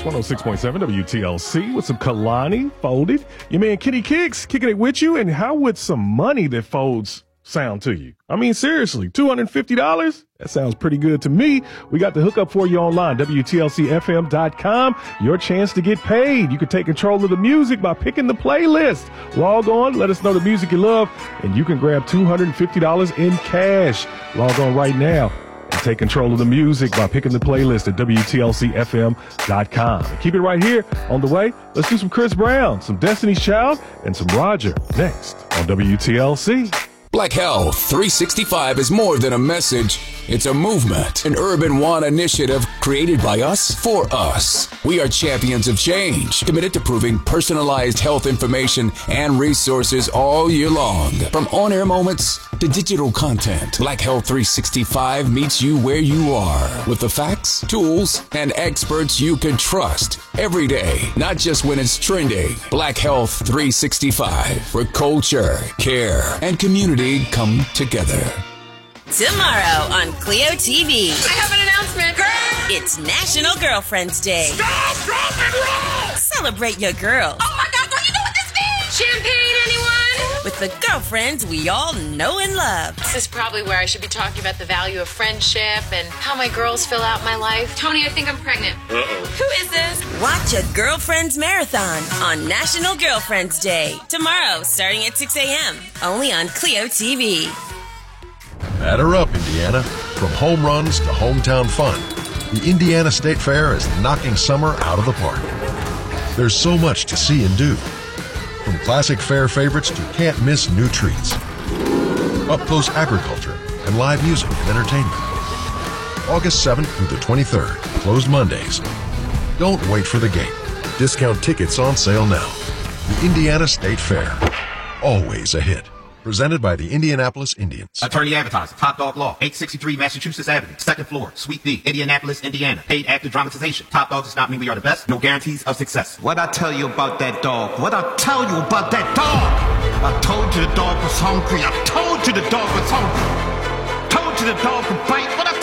106.7 WTLC with some Kalani folded. Your man Kenny Kicks kicking it with you. And how would some money that folds sound to you? I mean, seriously, $250? That sounds pretty good to me. We got the hookup for you online, WTLCFM.com. Your chance to get paid. You can take control of the music by picking the playlist. Log on, let us know the music you love, and you can grab $250 in cash. Log on right now and take control of the music by picking the playlist at WTLCFM.com. And keep it right here on the way. Let's do some Chris Brown, some Destiny's Child, and some Roger next on WTLC. Black Health 365 is more than a message. It's a movement, an Urban One initiative created by us for us. We are champions of change, committed to proving personalized health information and resources all year long. From on-air moments to digital content, Black Health 365 meets you where you are with the facts, tools, and experts you can trust every day, not just when it's trending. Black Health 365, where culture, care, and community come together. Tomorrow on Clio TV. I have an announcement. Girl! It's National Girlfriends Day. Stop, drop, and roll! Celebrate your girls. Oh my God, don't you know what this means? Champagne, anyone? With the girlfriends we all know and love. This is probably where I should be talking about the value of friendship and how my girls fill out my life. Tony, I think I'm pregnant. Uh-oh. Who is this? Watch a Girlfriends Marathon on National Girlfriends Day. Tomorrow, starting at 6 a.m. Only on Clio TV. Batter up, Indiana. From home runs to hometown fun, the Indiana State Fair is knocking summer out of the park. There's so much to see and do. From classic fair favorites to can't-miss new treats. Up-close agriculture and live music and entertainment. August 7th through the 23rd, closed Mondays. Don't wait for the gate. Discount tickets on sale now. The Indiana State Fair. Always a hit. Presented by the Indianapolis Indians. Attorney Advertising, Top Dog Law, 863 Massachusetts Avenue, 2nd floor, Suite D, Indianapolis, Indiana. Paid actor dramatization. Top Dog does not mean we are the best. No guarantees of success. What I tell you about that dog? What I tell you about that dog? I told you the dog was hungry. I told you the dog was hungry. Told you the dog could bite.